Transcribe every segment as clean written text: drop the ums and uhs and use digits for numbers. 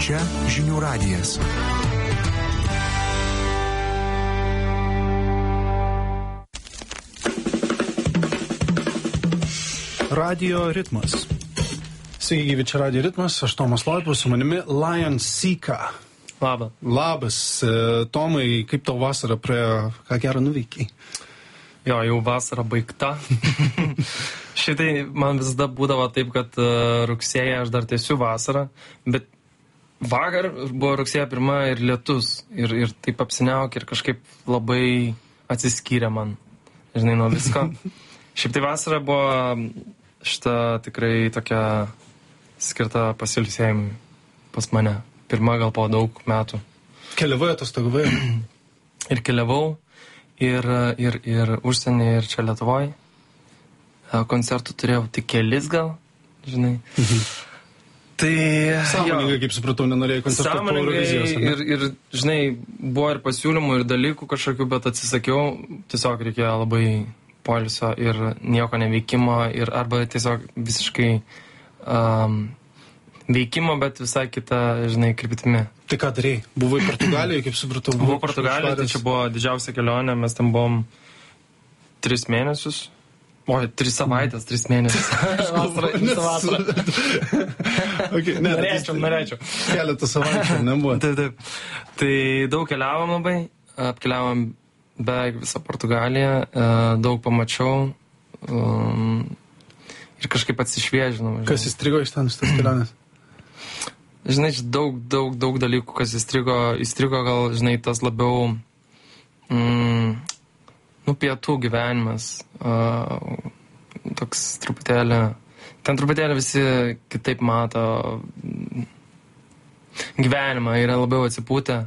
Čia Žinių radijas. Radio ritmas. Sveiki, gyvi, čia Radio ritmas, aš Tomas Loipas, su manimi Lion Sika. Labas. Tomai, kaip tau vasara praėjo, ką gerą nuveikiai? Jo, jau vasara baigta. Šitai man visada būdavo taip, kad rugsėje aš dar tęsiu vasarą, bet vakar buvo rugsėjo 1 ir lietus. Ir taip apsiniaukė ir kažkaip labai atsiskyrė man, žinai, nuo visko. Šiaip tai vasara buvo šita tikrai tokia skirta pasilsėjimui pas mane. Pirma gal po daug metų. Keliavai, atostogavai? Ir keliavau, ir užsienį, ir čia Lietuvoje. Koncertų turėjau tik kelis gal, žinai. Tai... Sąmoningai, kaip supratau, nenorėjai koncertų po Eurovizijos. Ir, žinai, buvo ir pasiūlymų, ir dalykų kažkokių, bet atsisakiau. Tiesiog reikėjo labai poilsio ir nieko neveikimo, ir arba tiesiog visiškai veikimo, bet visai kita, žinai, kryptimi. Tai ką darėjai? Buvai Portugalijoje, kaip supratau? Buvau Portugalijoje, tai čia buvo didžiausia kelionė, mes ten buvom 3 mėnesius. O, 3 savaitės, 3 mėnesius. Vasarą. Okay, norėčiau. Keletą savaičių nebuvo. Taip. Tai daug keliavom labai, apkeliavom beveik visą Portugaliją, daug pamačiau ir kažkaip atsišviežinau. Kas įstrigo iš ten, iš tas kelionės? Žinai, daug dalykų, kas įstrigo gal, žinai, tas labiau pietų gyvenimas, toks truputėlį visi kitaip mato gyvenimą, yra labiau atsipūtę.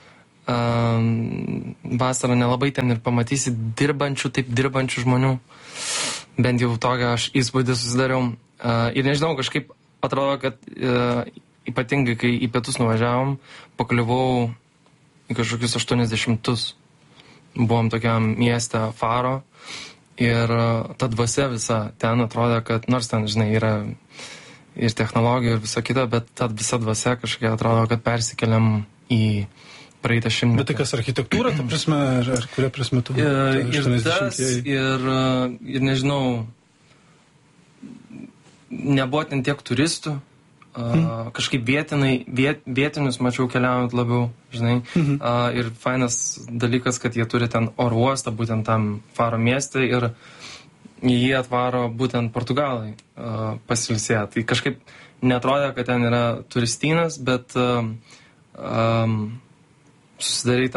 Vasarą nelabai ten ir pamatysi dirbančių žmonių, bent jau tokią aš įspūdį susidariau. Ir nežinau, kažkaip atrodo, kad ypatingai, kai į pietus nuvažiavom, pakliuvau į kažkokius 80-tus. Buvom tokiam mieste Faro ir ta dvasia visa ten atrodo, kad nors ten, žinai, yra ir technologijų ir viso kito, bet ta visa dvasia kažkokia atrodo, kad persikeliam į praeitą šimtmetį. Bet tai kas, architektūra, ta prasme, ar kuria prasme tu? Ir tas, ir nežinau, nebuvo ten tiek turistų, kažkaip vietinius mačiau keliaujant labiau, žinai. Ir fainas dalykas, kad jie turi ten oro uostą, būtent tam Faro mieste, ir jie atvaro būtent Portugalai pasilsėję. Tai kažkaip netrodė, kad ten yra turistynas, bet susidariau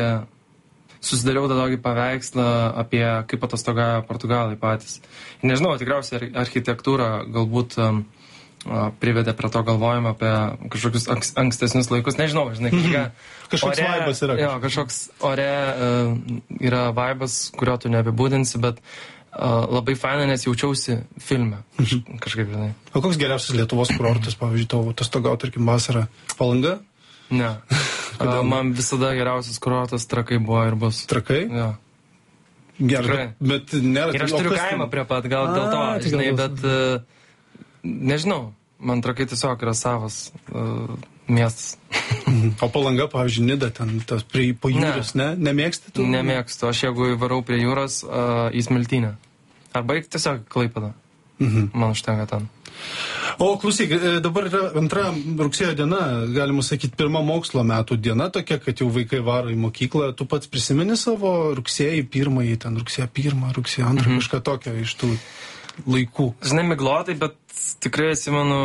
tą tokį paveikslą apie kaip atostogauja Portugalai patys. Ir nežinau, tikriausiai architektūra galbūt privedė prie to galvojimo apie kažkokius ankstesnius laikus. Nežinau, žinai, kažkoks vaibas yra. Jo, kažkoks ore yra vaibas, kurio tu neapibūdinsi, bet labai faina, nes jaučiausi filme. Kažkaip, žinai. O koks geriausias Lietuvos kurortas, pavyzdžiui, tavo atostogauti, tarkim, vasarą? Palanga? Ne. Man visada geriausias kurortas Trakai buvo ir bus. Trakai? Jo. Gerai, bet nėra... Ir aš turiu kaimą prie pat, gal dėl to, žinai, bet nežinau, man Trakai tiesiog yra savas miestas. O Palanga, pavyzdžiui, Nida, ten tas prie jūros, ne? Nemėgsti tu? Nemėgstu, aš jeigu varau prie jūros į Smiltynę. Arba tiesiog Klaipėdą. Man užtenka ten. O klausyk, dabar yra 2 rugsėjo diena, galima sakyti, 1 mokslo metų diena tokia, kad jau vaikai varo į mokyklą. Tu pats prisimeni savo rugsėjį 1, ten rugsėjo 1, rugsėjo 2, kažką tokio iš tų laikų? Žinai, miglotai, bet tikrai atsimenu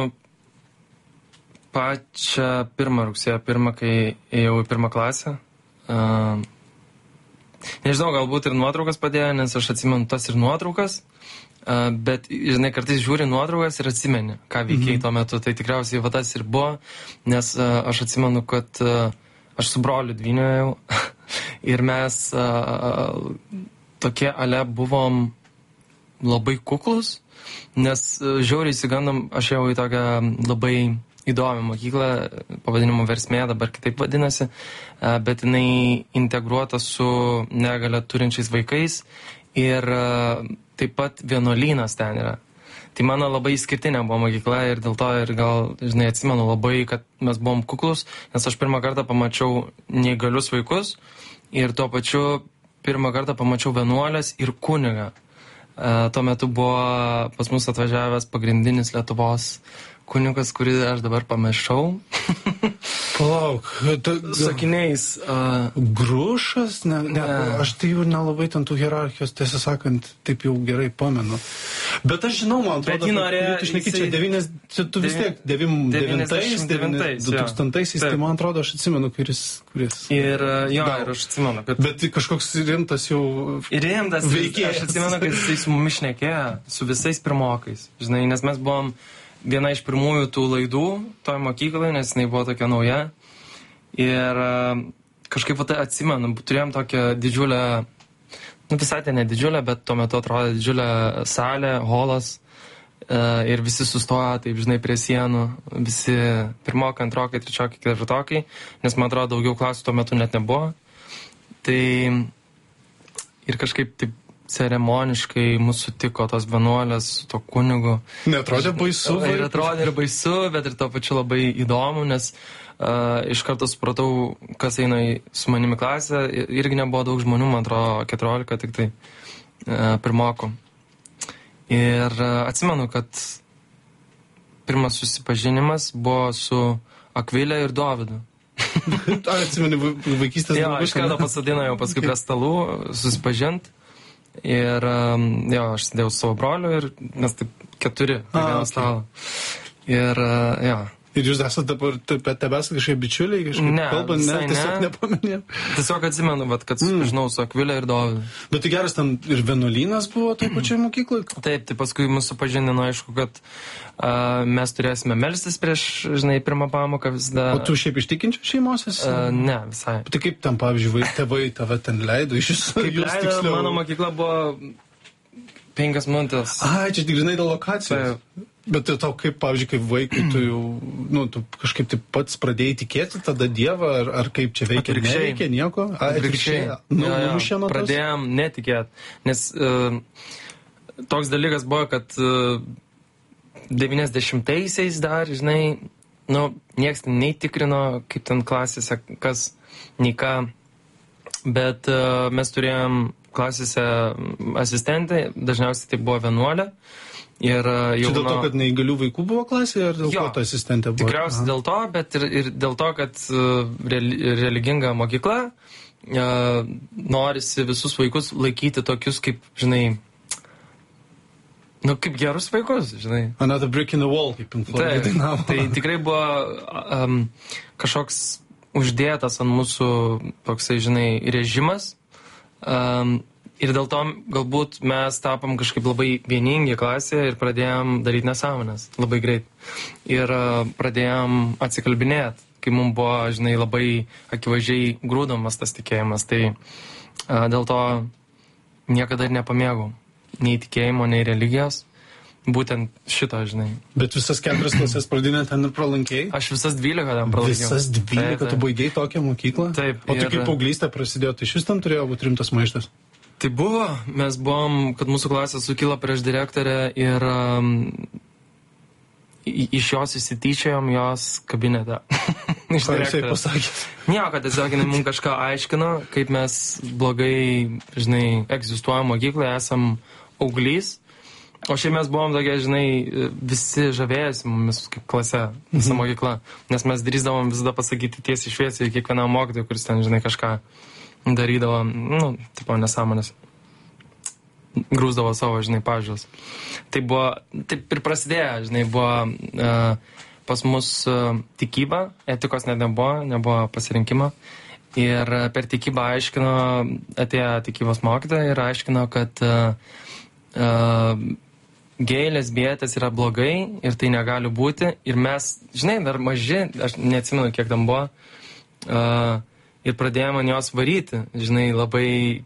pačią 1 rugsėjo 1, kai ėjau į 1 klasę. Nežinau, galbūt ir nuotraukas padėjo, nes aš atsimenu tas ir nuotraukas. Bet, žinai, kartais žiūri nuotraukas ir atsimeni, ką veikiai tuo metu. Tai tikriausiai va tas ir buvo, nes aš atsimenu, kad aš su broliu dvynėjau ir mes tokie ale buvom labai kuklus, nes žiauriai įsigandom, aš jau į tokią labai įdomią mokyklą, pavadinimu Versmė, dabar kitaip vadinasi, bet jinai integruota su negalia turinčiais vaikais ir taip pat vienuolynas ten yra. Tai mano labai išskirtinė buvo mokykla ir dėl to ir gal, žinai, atsimenu labai, kad mes buvom kuklus, nes aš pirmą kartą pamačiau neįgalius vaikus ir tuo pačiu pirmą kartą pamačiau vienuolės ir kunigą. Tuo metu buvo pas mus atvažiavęs pagrindinis Lietuvos kunigas, kurį aš dabar pamiršau. Palauk. Sakiniais. Grušas? Ne, aš tai jau nelabai ten tų hierarchijos, tiesą sakant, taip jau gerai pamenu. Bet aš žinau, man atrodo, tu šneki čia, tu vis tiek 99-ais, 2000-aisiais, tai man atrodo, aš atsimenu, kuris. Ir ir aš atsimenu, kad... Bet kažkoks rimtas jau... Rimtas veikėjas. Aš atsimenu, kad jisai su mumis šnekėjo, su visais pirmokais, žinai, nes mes buvom viena iš pirmųjų tų laidų toj mokyklai, nes jinai buvo tokia nauja. Ir kažkaip atsimenu, turėjom tokią didžiulę, visai tai ne didžiulę, bet tuo metu atrodė didžiulę salę, holas. Ir visi sustojo, taip, žinai, prie sienų. Visi pirmokai, antrokai, trečiokai, ketvirtokai. Nes, man atrodo, daugiau klasių tuo metu net nebuvo. Tai ir kažkaip taip ceremoniškai mūsų sutiko tos vienuolės su to kunigu. Neatrodė baisu? Ir atrodė ir baisu, bet ir to pačiu labai įdomu, nes iš karto supratau, kas eina su manimi klasę. Irgi nebuvo daug žmonių, man atrodo, 14 tik tai pirmokų. Ir atsimenu, kad pirmas susipažinimas buvo su Akvilė ir Dovydu. Atsimenu, vaikystės draugus. Iš karto pasadino jau paskui prie stalų susipažint. Ir aš sėdėjau su savo broliu ir mes taip 4 prie vieno stalo. Ir Ir jūs esate dabar tebesate kažkaip bičiuliai, kažkaip kalbant, ne, tiesiog nepaminėjau. Tiesiog atsimenu, kad žinau su Akvilė ir Dovydu. Bet tai geras, ten ir vienuolynas buvo toj pačioj mokyklai? Taip, tai paskui mūsų pažindino, aišku, kad mes turėsime melstis prieš, žinai, pirmą pamoką visada. O tu šiaip iš tikinčių šeimos esi? Ne, visai. Tai kaip ten, pavyzdžiui, tėvai tave ten leido iš jūsų? Kaip leido, mano mokykla buvo 5 minutės. Čia tik žinai dėl lokacijos. Bet tau kaip, pavyzdžiui, kaip vaikui, tu jau, tu kažkaip taip pats pradėjai tikėti tada Dievą, ar kaip čia veikia, neveikia nieko? Atvirkščiai. Pradėjom netikėti, nes toks dalykas buvo, kad 90-aisiais dar, žinai, nieks nei tikrino, kaip ten klasėse, kas, nei ką, bet mes turėjom klasėse asistentę, dažniausiai tai buvo vienuolė. Ir čia dėl to, kad neįgalių vaikų buvo klasėje, ar dėl ko ta asistentė buvo? Tikriausiai dėl to, bet ir dėl to, kad religinga mokykla norisi visus vaikus laikyti tokius kaip, žinai, kaip gerus vaikus, žinai. Another brick in the wall, kaip Pink Floyd dainavo. Tai tikrai buvo kažkoks uždėtas ant mūsų toksai, žinai, režimas. Ir dėl to galbūt mes tapom kažkaip labai vieningi klasėje ir pradėjom daryti nesąmonės labai greit. Ir pradėjom atsikalbinėti, kai mums buvo, žinai, labai akivaizdžiai grūdamas tas tikėjimas. Tai dėl to niekada ir nepamėgau nei tikėjimo, nei religijos. Būtent šito, žinai. Bet visas 4 klasės pradinę ten ir pralankėjai? Aš visas 12 ten pralankiau. Visas 12, tu baigiai tokią mokyklą? Taip. O tai kaip paauglystė prasidėjo, tai šis ten turėjo būti rimtas maištas? Tai buvo, mes buvom, kad mūsų klasė sukilo prieš direktorę ir iš jos įsityčiojom jos kabinete. Iš ką jisai pasakė? Nieko, tiesiog jinai mums kažką aiškino, kaip mes blogai, žinai, egzistuojam mokykloje, esam auglys. O šiaip mes buvom tokie, žinai, visi žavėjasi mumis kaip klase, visa mokykla. Nes mes drįsdavom visada pasakyti tiesiai šviesiai kiekvienam mokytojui, kuris ten, žinai, kažką darydavo, tipo nesąmonės. Grūsdavo savo, žinai, pažiūros. Tai buvo, taip ir prasidėjo, žinai, buvo pas mus tikyba, etikos net nebuvo pasirinkimo. Ir per tikybą aiškino, atėjo tikybos mokytoja ir aiškino, kad gėjai, lesbietės yra blogai ir tai negali būti. Ir mes, žinai, dar maži, aš neatsimenu, kiek tam buvo, ir pradėjome ant jos varyti, žinai, labai,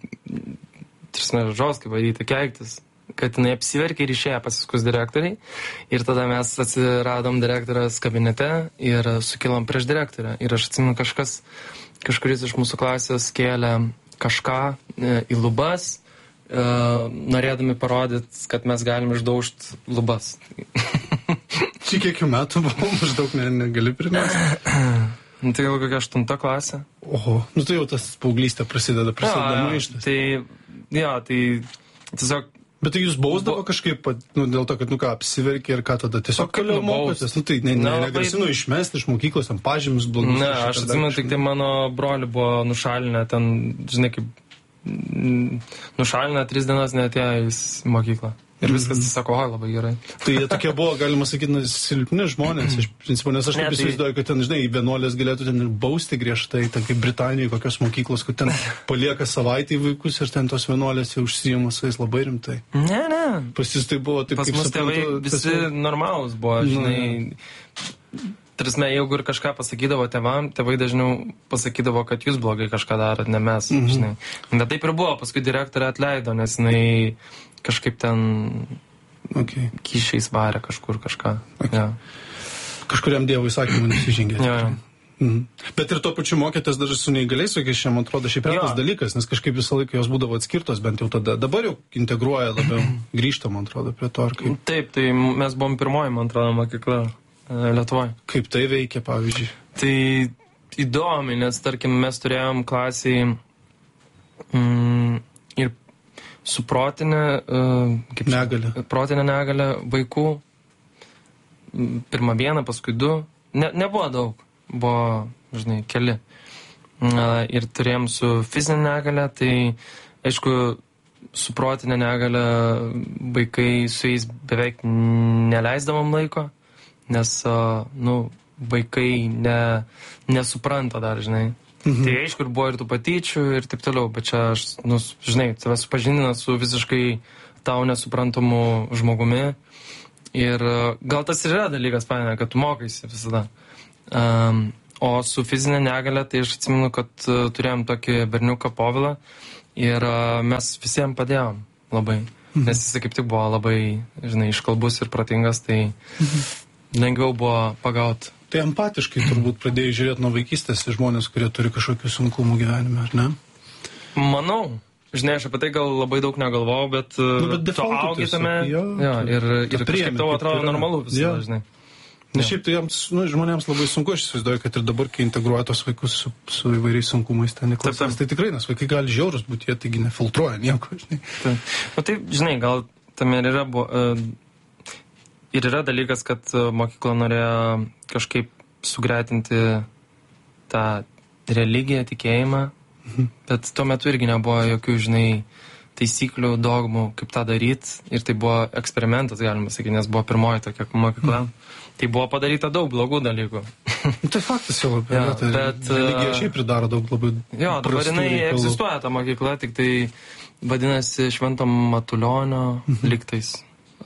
kaip varyti, keiktis, kad jinai apsiverkė ir išėjo pasiskus direktoriai. Ir tada mes atsiradom direktorės kabinete ir sukilom prieš direktorę. Ir aš atsimenu, kažkuris iš mūsų klasės kėlė kažką į lubas, norėdami parodyti, kad mes galim išdaužti lubas. Čia kiek jų metų buvo, maždaug negali primesti? Tai jau kokia 8 klasė. Oho, nu tai jau tas paauglystė prasideda maištas. Tai tiesiog... Bet tai jūs bausdavo kažkaip, dėl to, kad, apsiverkė ir ką tada tiesiog toliau mokotės? Tai negrasinu išmesti iš mokyklos, ten pažymius blogus. Ne, aš atsimenu, tik tai mano broli buvo nušalinę ten, žinai, kaip nušalinę 3 dienas neatėjo į mokyklą. Ir viskas, sako, labai gerai. Tai jie tokie buvo, galima sakyti, silpni žmonės, iš principo, nes aš taip įsivaizduoju, kad ten, žinai, vienuolės galėtų ten ir bausti griežtai, ten kaip Britanijoje kokios mokyklos, kur ten palieka savaitę vaikus ir ten tos vienuolės jau užsijima su jais labai rimtai. Ne. Pas jūs tai buvo taip, pas kaip mus tėvai visi normalūs buvo, žinai. Tarsi, jeigu ir kažką pasakydavo tėvam, tėvai dažniau pasakydavo, kad jūs blogai kažką darot, ne mes, žinai. Bet taip ir buvo, paskui direktorė atleido, nes jinai kažkaip ten kyšiais varė kažkur kažką. Ja. Kažkuriam dievui įsakymų nesižengė. Ja. Bet ir tuo pačiu mokėtės dar su neįgaliais vaikais, šiam atrodo šiaip retas dalykas, nes kažkaip visą laiką jos būdavo atskirtos, bent jau tada. Dabar jau integruoja labiau, grįžta, man atrodo, prie to. Taip, tai mes buvom pirmoji, man atrodo, mokykla Lietuvoje. Kaip tai veikia, pavyzdžiui? Tai įdomi, nes, tarkim, mes turėjom klasiai ir su protinė negalė vaikų. Pirmą vieną, paskui 2. Nebuvo daug. Buvo, žinai, keli. Ir turėjom su fizinė negalė, tai, aišku, su protinė negalė vaikai su jais beveik neleisdavom laiko, nes, vaikai nesupranta dar, žinai. Tai aišku, ir buvo ir tų patyčių ir taip toliau, bet čia aš, žinai, tave supažindina su visiškai tau nesuprantamu žmogumi ir gal tas ir yra dalykas, paėmė, kad tu mokaisi visada. O su fizinė negalė, tai aš atsimenu, kad turėjom tokį berniuką Povilą ir mes visiems padėjom labai, nes jis kaip tik buvo labai, žinai, iškalbus ir protingas, tai lengviau buvo pagauti. Tai empatiškai turbūt pradėjai žiūrėti nuo vaikystės žmonės, kurie turi kažkokių sunkumų gyvenime, ar ne? Manau. Žinai, aš apie tai gal labai daug negalvojau, bet tu augi tame ir kažkaip tau atrodo normalu visada, žinai. Nes šiaip tai žmonėms labai sunku, aš įsivaizduoju, kad ir dabar, kai integruoja tos vaikus su įvairiais sunkumais ten į klasės, tai tikrai, nes vaikai gali žiaurus būti, jie taigi nefiltruoja nieko, žinai. Tai, žinai, gal tame ir yra ir yra dalykas, kad mokykla norėjo kažkaip sugretinti tą religiją, tikėjimą, bet tuo metu irgi nebuvo jokių, žinai, taisyklių, dogmų, kaip tą daryti. Ir tai buvo eksperimentas, galima sakyti, nes buvo pirmoji tokia mokykla. Tai buvo padaryta daug blogų dalykų. Tai faktas jau labai, bet religija šiaip pridaro daug labai prastų reikalų. Dabar jinai egzistuoja ta mokykla, tik tai vadinasi Švento Matulionio lygtais.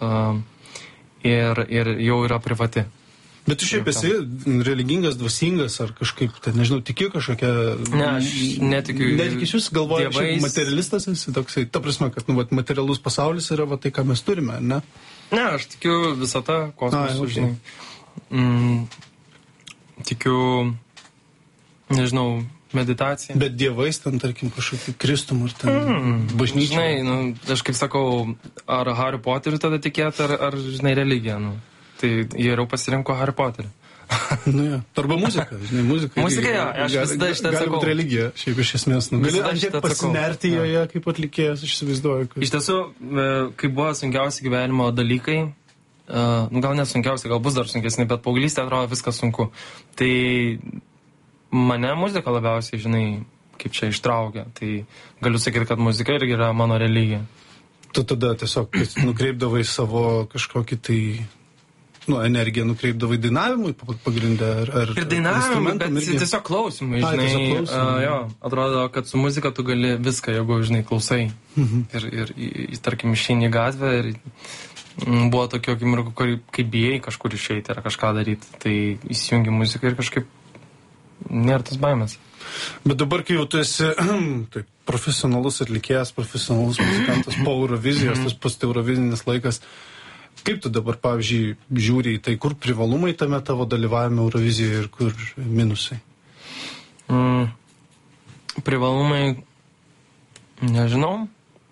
Ir jau yra privati. Bet tu šiaip esi religingas, dvasingas, ar kažkaip, nežinau, tiki kažkokia... Ne, aš netikiu. Netikis jūs galvoja, šiaip materialistas esi toksai, ta prasme, kad materialus pasaulis yra tai, ką mes turime, ne? Ne, aš tikiu visata, kosmosu, žinai. Tikiu, nežinau, meditacija. Bet dievais ten, tarkim, kažkokį Kristum ar ten bažnyčią. Žinai, aš kaip sakau, ar Harry Potteriu tada tikėti, ar žinai, religiją, Tai jie jau pasirinko Harry Potterį. Arba muzika, žinai, muzika. Muzika, aš visada šitą sakau. Gali būti religija, šiaip iš esmės. Gali pasinerti joje kaip atlikėjas, aš įsivaizduoju. Iš tiesų, kai buvo sunkiausi gyvenimo dalykai, gal nesunkiausi, gal bus dar sunkesni, bet paauglystė atrodo viskas sunku. Tai mane muzika labiausiai, žinai, kaip čia ištraukia. Tai galiu sakyti, kad muzika irgi yra mano religija. Tu tada tiesiog nukreipdavai savo kažkokį tai... energiją nukreipdavai dainavimui pagrindę ar ir dainavimui, bet tiesiog klausimai, žinai. Atrodo, kad su muzika tu gali viską, jeigu, žinai, klausai. Ir tarkim, išeini į gatvę ir buvo tokio akimirko, kai bijai kažkur išeiti ar kažką daryti, tai įsijungi muziką ir kažkaip nėra tas baimės. Bet dabar, kai jau tu esi profesionalus atlikėjas, profesionalus muzikantas po Eurovizijos, tas post-eurovizinis laikas, kaip tu dabar, pavyzdžiui, žiūri į tai, kur privalumai tame tavo dalyvavime Eurovizijoje ir kur minusai? Privalumai, nežinau.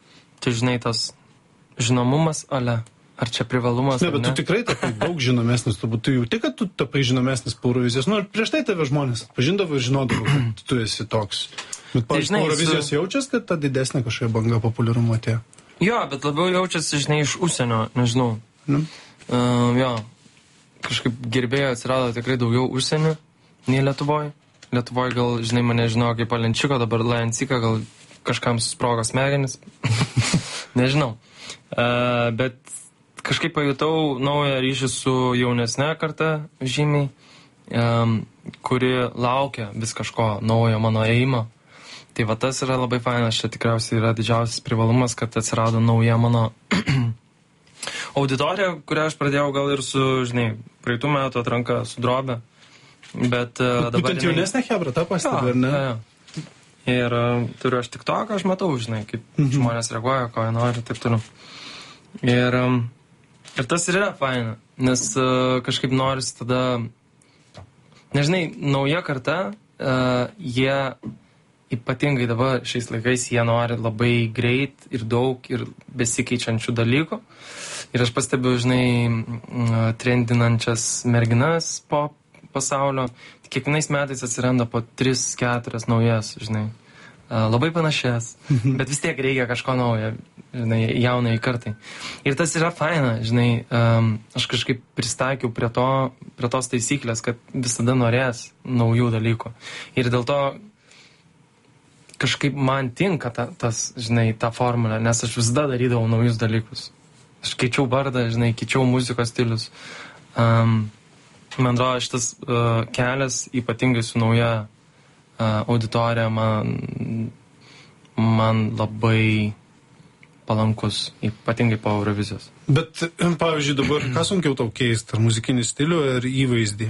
tu žinai tas žinomumas, ar čia privalumas, Ne, bet tu tikrai tapai daug žinomesnis, turbūt tu jauti, kad tu tapai žinomesnis po Eurovizijos. Nu, ir prieš tai tave žmonės pažindavo ir žinodavo, kad tu esi toks. Bet po Eurovizijos jaučias, kad ta didesnė kažkokia banga populiarumo atėjo. Jo, bet labiau jaučiasi, žinai, iš užsienio, nežinau. Jo, kažkaip gerbėjų atsirado tikrai daugiau užsienio nei Lietuvoje. Lietuvoje gal, žinai, mane žino kaip Alenčiko, dabar Lajancika, gal kažkam susprogo smegenis. Nežinau. Bet kažkaip pajutau naują ryšį su jaunesne karta žymiai, kuri laukia vis kažko naujo mano ėjimo. Tai va tas yra labai fainas, čia tikriausiai yra didžiausias privalumas, kad atsirado nauja mano auditorija, kurią aš pradėjau gal ir su, žinai, praeitų metų atranka su Drobė. Bet dabar... Būtent jaunesnė hebra, tą pastebi, ar ne? Ja. Ir turiu aš tik to, ką aš matau, žinai, kaip žmonės reaguoja, ko jie nori, taip toliau. Ir tas ir yra faina, nes kažkaip norisi tada, nežinai, nauja karta, jie ypatingai dabar šiais laikais, jie nori labai greit ir daug ir besikeičiančių dalykų. Ir aš pastebiu, žinai, trendinančias merginas po pasaulio. Kiekvienais metais atsiranda po 3-4 naujas, žinai, labai panašias, bet vis tiek reikia kažko naujo, žinai, jaunai kartai. Ir tas yra faina, žinai, aš kažkaip pristaikiau prie tos taisyklės, kad visada norės naujų dalykų. Ir dėl to kažkaip man tinka tas, žinai, ta formulė, nes aš visada darydavau naujus dalykus. Aš keičiau vardą, žinai, keičiau muzikos stilius. Man atrodo, šitas kelias, ypatingai su nauja auditorija, man labai palankus, ypatingai po Eurovizijos. Bet, pavyzdžiui, dabar, ką sunkiau tau keisti, ar muzikinį stilių, ar įvaizdį?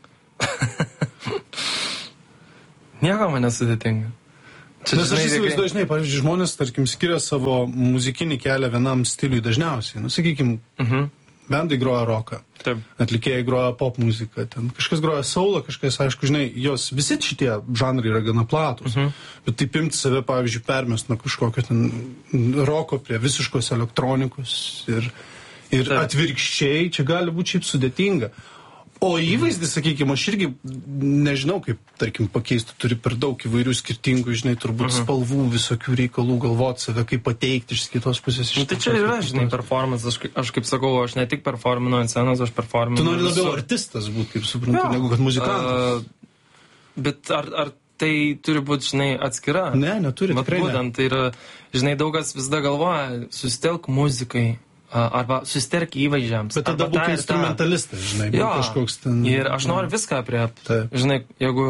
Nieko man nesudėtinga. Nes aš įsivaizduoju, žinai, pavyzdžiui, žmonės, tarkim, skiria savo muzikinį kelią vienam stiliui dažniausiai. Nu, sakykim, bendai groja roką, atlikėjai groja pop muziką, ten kažkas groja soulą, kažkas, aišku, žinai, jos visi šitie žanrai yra gana platus, bet taip imti save, pavyzdžiui, permest nuo kažkokio ten roko prie visiškos elektronikos ir atvirkščiai, čia gali būti šiaip sudėtinga. O įvaizdis, sakykime, aš irgi nežinau, kaip, tarkim, pakeisti, turi per daug įvairių skirtingų, žinai, turbūt spalvų, visokių reikalų, galvoti save, kaip pateikti iš kitos pusės. Tai čia yra, žinai, performance, aš kaip sakau, aš ne tik performinu ant scenos, aš performinu... Tu nori labiau artistas būti, kaip suprantu, negu kad muzikantas. Bet ar tai turi būti, žinai, atskira? Ne, neturi, tikrai ne. Būtent, tai yra, žinai, daugas visada galvoja, susitelk muzikai. Arba susitelk įvaizdžiams. Bet tada būtų instrumentalistas, žinai, kažkoks ten... Ir aš noriu viską apriepti. Žinai, jeigu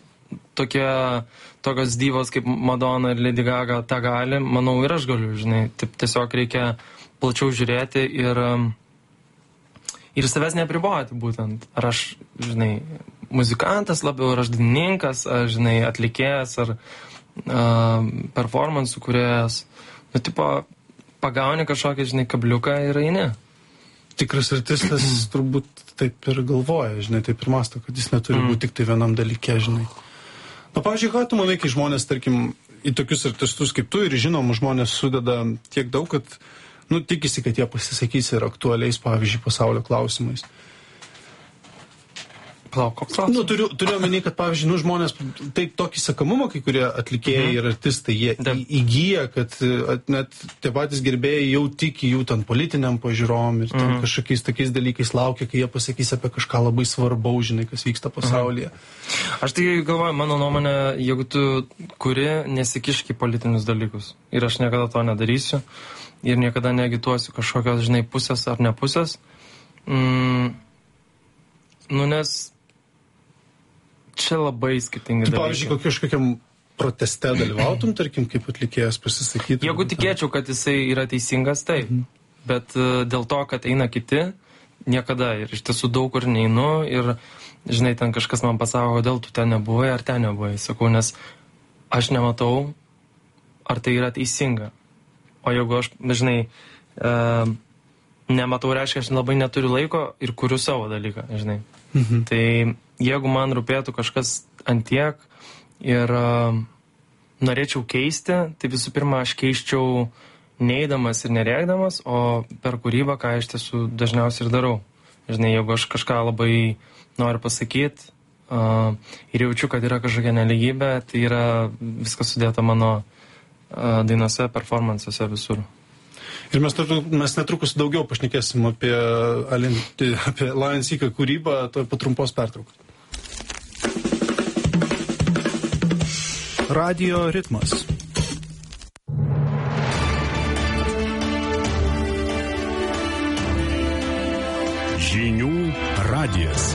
tokios divos kaip Madonna ir Lady Gaga tą gali, manau ir aš galiu, žinai. Taip tiesiog reikia plačiau žiūrėti ir savęs neapriboti būtent. Ar aš, žinai, muzikantas labiau, ar aš dainininkas, ar, žinai, atlikėjas, ar performansų kūrėjas. Nu, tipo... pagauni kažkokį, žinai, kabliuką ir eini. Tikras artistas turbūt taip ir galvoja, žinai, taip ir mąsto, kad jis neturi būti tik tai vienam dalyke, žinai. Na, pavyzdžiui, ką tu manai, kai žmonės, tarkim, į tokius artistus kaip tu ir žinomus žmonės sudeda tiek daug, kad, nu, tikisi, kad jie pasisakys ir aktualiais, pavyzdžiui, pasaulio klausimais. Koks klausimas? Nu, turiu omeny, kad, pavyzdžiui, nu, žmonės taip tokį sakamumą, kai kurie atlikėjai ir artistai, jie įgyja, kad net tie patys gerbėjai jau tiki jų ten politiniam pažiūrom ir ten kažkokiais tokiais dalykais laukia, kai jie pasakys apie kažką labai svarbaus, žinai, kas vyksta pasaulyje. Aš tai galvoju, mano nuomonė, jeigu tu kuri, nesikišk į politinius dalykus. Ir aš niekada to nedarysiu. Ir niekada neagituosiu kažkokios, žinai, pusės ar ne pusės. Nu, nes čia labai skirtingi dalykai. Pavyzdžiui, kažkokiam proteste dalyvautum, tarkim, kaip atlikėjas pasisakytų. Jeigu tikėčiau, kad jisai yra teisingas, taip. Bet dėl to, kad eina kiti, niekada. Ir iš tiesų daug kur neinu. Ir, žinai, ten kažkas man pasako, kodėl tu ten nebuvai ar ten nebuvai. Sakau, nes aš nematau, ar tai yra teisinga. O jeigu aš, žinai, nematau, reiškia, aš labai neturiu laiko ir kuriu savo dalyką, žinai. Tai jeigu man rūpėtų kažkas antiek ir norėčiau keisti, tai visų pirma, aš keiščiau neeidamas ir nerėkdamas, o per kūrybą, ką iš tiesų dažniausiai ir darau. Žinai, jeigu aš kažką labai noriu pasakyti ir jaučiu, kad yra kažkokia neligybė, tai yra viskas sudėta mano dainose, performansuose visur. Ir mes netrukus daugiau pašnekėsim apie Lion Seeką kūrybą, po trumpos pertraukos. Radio ritmas. Žinių radijas.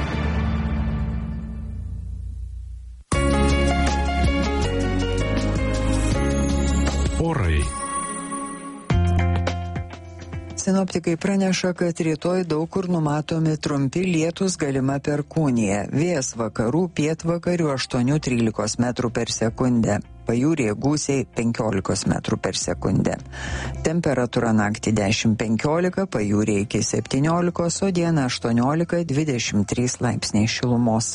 Orai. Sinoptikai praneša, kad rytoj daug kur numatomi trumpi lietūs, galima perkūnija. Vėjas vakarų, pietvakarių 8-13 metrų per sekundę. Pajūryje gūsiai 15 metrų per sekundę. Temperatūra naktį 10-15, pajūryje iki 17, o dieną 18-23 laipsniai šilumos.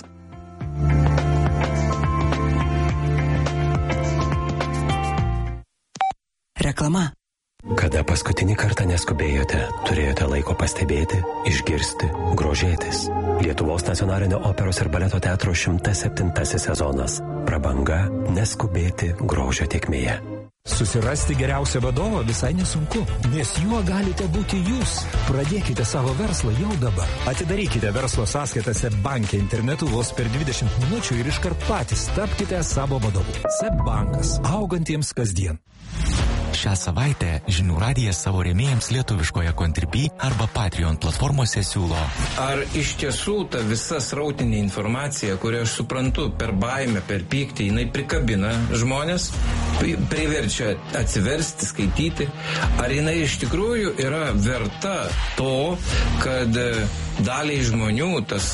Reklama. Kada paskutinį kartą neskubėjote, turėjote laiko pastebėti, išgirsti, grožėtis. Lietuvos nacionalinio operos ir baleto teatro 107 sezonas. Prabanga neskubėti grožio tėkmėje. Susirasti geriausią vadovą visai nesunku, nes juo galite būti jūs. Pradėkite savo verslą jau dabar. Atidarykite verslo sąskaitą SEB banke internetu vos per 20 minučių ir iškart patys tapkite savo vadovu. SEB bankas. Augantiems kasdien. Šią savaitę Žinių radijas savo rėmėjams lietuviškoje Contribui arba Patreon platformose siūlo. Ar iš tiesų ta visa srautinė informacija, kurią aš suprantu per baimę, per pyktį, jinai prikabina žmonės, priverčia atsiversti, skaityti, ar jinai iš tikrųjų yra verta to, kad daliai žmonių tas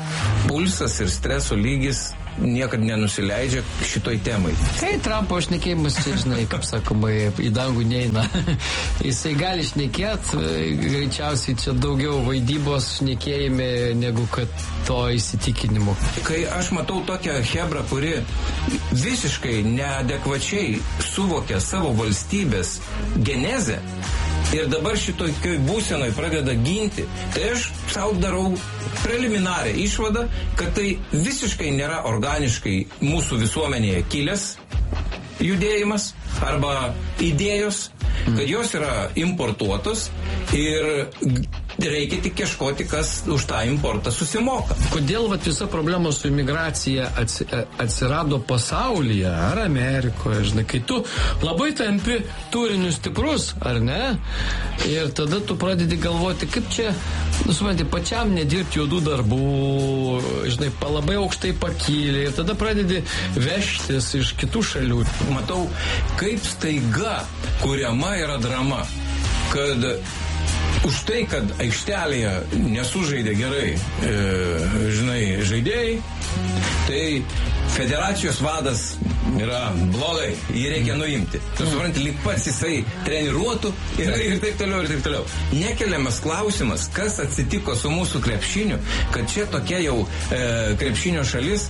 pulsas ir streso lygis niekad nenusileidžia šitoj temai. Kai Trumpo šnekėjimas čia, žinai, kaip sakoma, į dangų neina. Jisai gali šnekėti, greičiausiai čia daugiau vaidybos šnekėjime negu kad to įsitikinimo. Kai aš matau tokią hebrą, kuri visiškai neadekvačiai suvokia savo valstybės genezę ir dabar šitoj būsenoj pradeda ginti, tai aš sau darau preliminarią išvadą, kad tai visiškai nėra organiškai mūsų visuomenėje kilęs judėjimas arba idėjos, kad jos yra importuotos ir reikia tik ieškoti, kas už tą importą susimoka. Kodėl visa problema su imigracija atsirado pasaulyje ar Amerikoje, žinai, kai tu labai tampi turiniu stiprus, ar ne? Ir tada tu pradedi galvoti, kaip čia, supranti, pačiam nedirbti juodų darbų, žinai, labai aukštai pakylė ir tada pradedi vežtis iš kitų šalių. Matau, kaip staiga kuriama yra drama, kad už tai, kad aikštelėje nesužaidė gerai, žinai, žaidėjai, tai federacijos vadas yra blogai, jį reikia nuimti. Tu supranti, lyg pats jisai treniruotų ir taip toliau, ir taip toliau. Nekeliamas klausimas, kas atsitiko su mūsų krepšiniu, kad čia tokia jau krepšinio šalis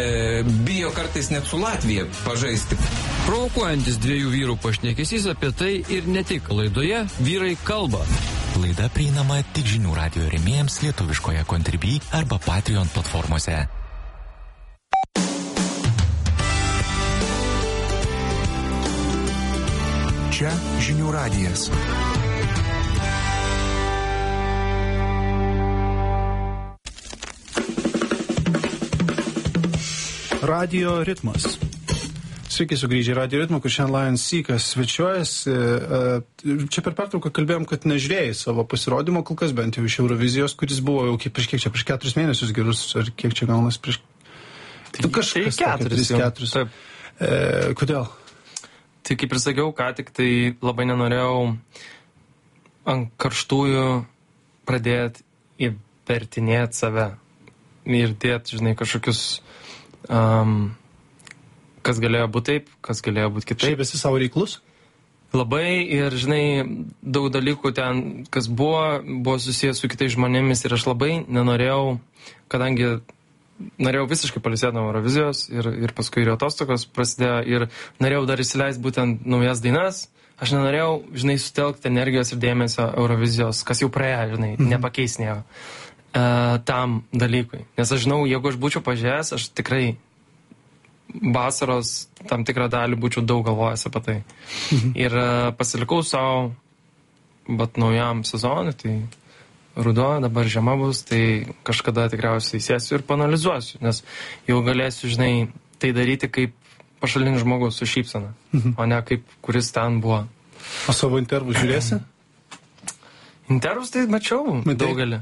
bijo kartais net su Latvija pažaisti. Provokuojantis dviejų vyrų pašnekesys apie tai ir ne tik laidoje Vyrai kalba. Laida prieinama tik Žinių radijo rėmėjams lietuviškoje Contribui arba Patreon platformose. Čia Žinių radijas. Radio ritmas. Sveiki sugrįžę į Radio ritmą, kur šiandien Lion Seekas svečiuojasi. Čia per pertrauką kalbėjom, kad nežiūrėjai savo pasirodymo, kol kas bent jau iš Eurovizijos, kuris buvo jau prieš 4 mėnesius gerus, ar kiek čia gaunas prieš... Tai kažkas 4. Taip. Kodėl? Tai kaip ir sakiau, ką tik tai labai nenorėjau ant karštųjų pradėti įvertinėti save ir dėti, žinai, kažkokius... kas galėjo būti taip, kas galėjo būti kitaip. Šiaip esi savo reiklus? Labai ir, žinai, daug dalykų ten, kas buvo susijęs su kitais žmonėmis ir aš labai nenorėjau, kadangi norėjau visiškai palisėti nuo Eurovizijos ir paskui ir atostogos prasidėjo ir norėjau dar įsileisti būtent naujas dainas. Aš nenorėjau, žinai, sutelkti energijos ir dėmesio Eurovizijos, kas jau praėjo, žinai, nepakeis nieko tam dalykui. Nes aš žinau, jeigu aš būčiau pažiūrėjęs, aš tikrai vasaros tam tikrą dalį būčiau daug galvojęs apie tai. Ir pasilikau savo, bet naujam sezonui, tai ruduo, dabar žiema bus, tai kažkada tikriausiai sėsiu ir panalizuosiu, nes jau galėsiu, žinai, tai daryti kaip pašalinis žmogus su šypsena, o ne kaip kuris ten buvo. O savo intervus žiūrėsi? Intervus tai mačiau daugelį.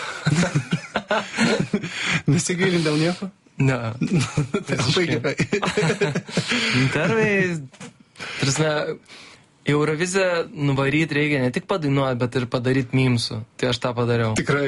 Nesigailin dėl nieko? Ne. Tai labai gerai. Intervai, tarsi, Euroviziją nuvaryti reikia ne tik padainuoti, bet ir padaryti mimsų. Tai aš tą padariau. Tikrai.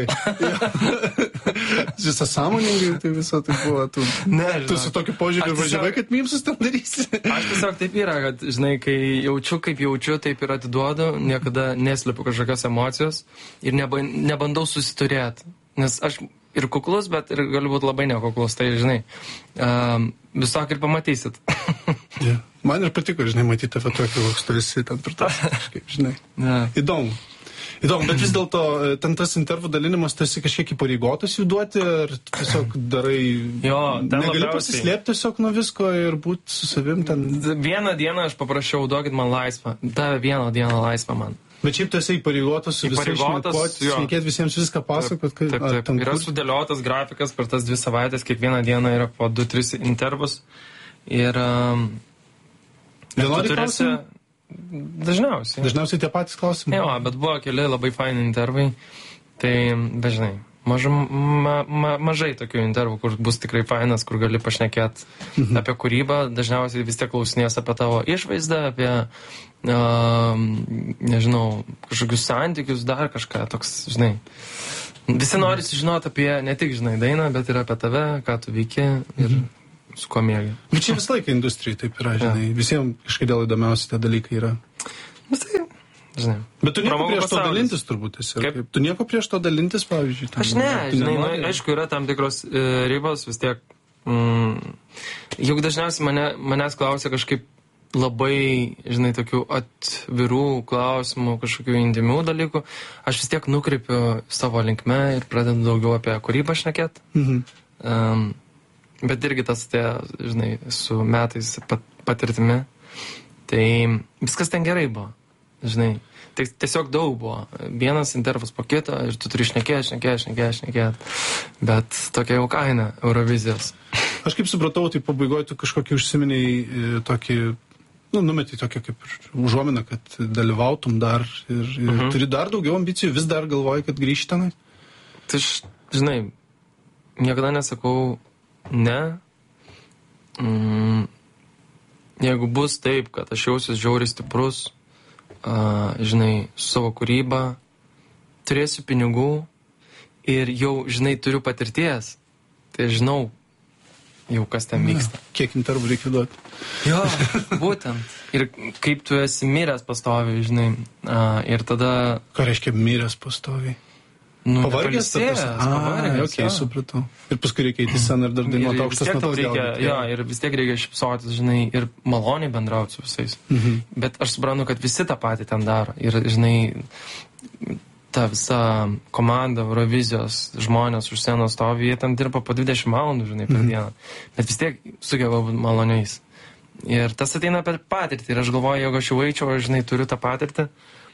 Visą sąmoningai, tai visą tai buvo. Tu su tokiu požiūriu važiavai, kad mimsus ten darysi. Aš tiesiog taip yra, kad, žinai, kai jaučiu, kaip jaučiu, taip ir atiduodu, niekada neslepiu kažkokios emocijos ir nebandau susiturėti. Nes aš ir kuklus, bet ir galiu būti labai nekuklus, tai, žinai, visok ir pamatysit. Yeah. Man ir patiko, žinai, matyti apie tokį, koks tu esi ten turtas, kažkaip, žinai. Yeah. Įdomu, bet vis dėlto ten tas intervų dalinimas, tu esi kažkiek įpareigotas jų duoti, ar tiesiog darai... Jo, negali pasislėpti tiesiog nuo visko ir būti su savim ten... Vieną dieną aš paprašiau, duokit man laisvą. Davė vieną dieną laisvą man. Bet šiaip tu esi įpareigotas su visais šnekėti visiems viską pasakot. Taip. Yra sudėliotas grafikas per tas 2 savaitės, kiekvieną dieną yra po 2-3 intervus. Ir vienodai klausimai? Dažniausiai. Dažniausiai tie patys klausimai? Jo, bet buvo keli labai faini intervai. Tai dažnai. Mažai tokių intervų, kur bus tikrai fainas, kur gali pašnekėti apie kūrybą. Dažniausiai vis tiek klausinės apie tavo išvaizdą, apie, nežinau, kažkokius santykius, dar kažką toks, žinai. Visi nori sužinoti apie ne tik, žinai, dainą, bet ir apie tave, ką tu veiki ir su kuo mėgi. Bet čia visą laiką industrijai taip yra, žinai. Visiems kažkodėl įdomiausi tie dalykai yra. Žinai. Bet tu nieko prieš to dalintis turbūt esi. Tu nieko prieš to dalintis, pavyzdžiui. Aš ne, žinai, aišku, yra tam tikros ribos, vis tiek. Juk dažniausiai manęs klausia kažkaip labai, žinai, tokių atvirų klausimų, kažkokių intymių dalykų. Aš vis tiek nukreipiu savo linkme ir pradedu daugiau apie kūrybą šnekėti. Bet irgi tas, žinai, su metais patirtimi. Tai viskas ten gerai buvo. Žinai, tiesiog daug buvo. Vienas intervas po kito ir tu turi šnekėti. Bet tokia jau kaina Eurovizijos. Aš kaip supratau, tai pabaigoje tu kažkokį užsiminiai tokį, numetį tokį kaip užuominą, kad dalyvautum dar ir turi dar daugiau ambicijų, vis dar galvoji, kad grįžti tenai? Tai žinai, niekada nesakau ne. Jeigu bus taip, kad aš jausiuos žiauriai stiprus, žinai, su savo kūrybą, turėsiu pinigų ir jau, žinai, turiu patirties, tai žinau jau, kas ten vyksta. Kiek intervų reikia duoti? Jo, būtent. Ir kaip tu esi miręs pastoviai, žinai, ir tada... Ką reiškia miręs pastoviai? Pavargęs? Okay, supratau. Ir paskui reikia įti sceną ir dar dainuoti aukštas natas gaudyti. Jo, ir vis tiek reikia šypsotis, žinai, ir maloniai bendrauti su visais. Bet aš suprantu, kad visi tą patį ten daro. Ir, žinai, ta visa komanda, Eurovizijos žmonės už scenos stovi, jie ten dirba po 20 valandų, žinai, per dieną. Bet vis tiek sugeba būti maloniais. Ir tas ateina per patirtį. Ir aš galvoju, jeigu aš jau eičiau, aš, žinai, turiu tą patirtį.